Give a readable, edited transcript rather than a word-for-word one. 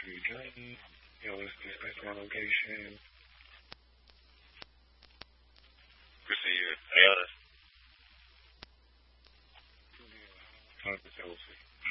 you journey. Let's discuss my location. Proceed. Hey, Talk to Chelsea.